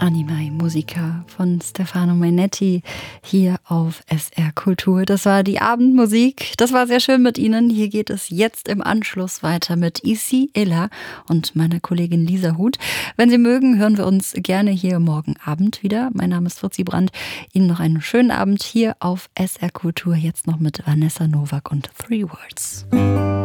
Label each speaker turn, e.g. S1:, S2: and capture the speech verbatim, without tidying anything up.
S1: Animae Musica von Stefano Mainetti hier auf S R Kultur. Das war die Abendmusik. Das war sehr schön mit Ihnen. Hier geht es jetzt im Anschluss weiter mit Isi Ella und meiner Kollegin Lisa Huth. Wenn Sie mögen, hören wir uns gerne hier morgen Abend wieder. Mein Name ist Fritzi Brandt. Ihnen noch einen schönen Abend hier auf S R Kultur. Jetzt noch mit Vanessa Novak und Three Words.